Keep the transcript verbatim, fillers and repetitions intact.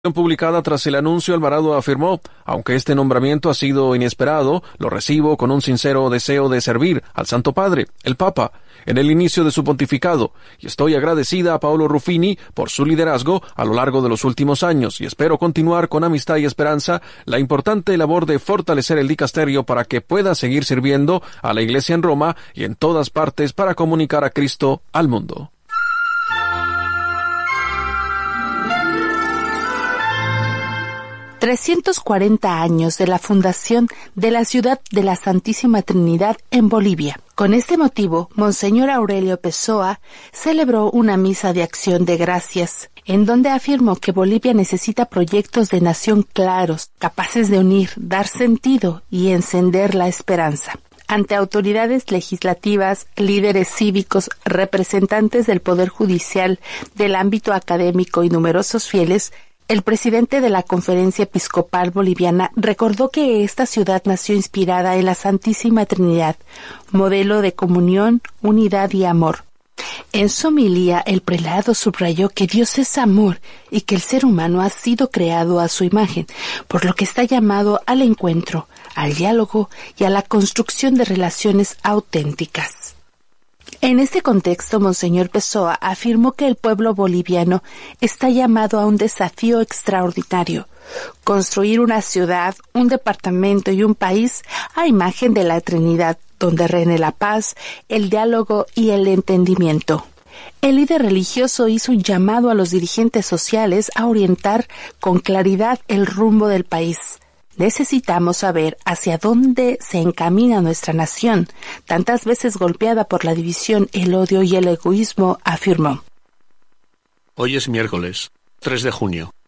Publicada tras el anuncio, Alvarado afirmó: aunque este nombramiento ha sido inesperado, lo recibo con un sincero deseo de servir al Santo Padre, el Papa, en el inicio de su pontificado, y estoy agradecida a Paolo Ruffini por su liderazgo a lo largo de los últimos años, y espero continuar con amistad y esperanza la importante labor de fortalecer el dicasterio para que pueda seguir sirviendo a la Iglesia en Roma y en todas partes para comunicar a Cristo al mundo. trescientos cuarenta años de la fundación de la ciudad de la Santísima Trinidad en Bolivia. Con este motivo, Monseñor Aurelio Pessoa celebró una misa de acción de gracias, en donde afirmó que Bolivia necesita proyectos de nación claros, capaces de unir, dar sentido y encender la esperanza. Ante autoridades legislativas, líderes cívicos, representantes del Poder Judicial, del ámbito académico y numerosos fieles, el presidente de la Conferencia Episcopal Boliviana recordó que esta ciudad nació inspirada en la Santísima Trinidad, modelo de comunión, unidad y amor. En su homilía, el prelado subrayó que Dios es amor y que el ser humano ha sido creado a su imagen, por lo que está llamado al encuentro, al diálogo y a la construcción de relaciones auténticas. En este contexto, Monseñor Pessoa afirmó que el pueblo boliviano está llamado a un desafío extraordinario: construir una ciudad, un departamento y un país a imagen de la Trinidad, donde reine la paz, el diálogo y el entendimiento. El líder religioso hizo un llamado a los dirigentes sociales a orientar con claridad el rumbo del país. Necesitamos saber hacia dónde se encamina nuestra nación, tantas veces golpeada por la división, el odio y el egoísmo, afirmó. Hoy es miércoles, tres de junio.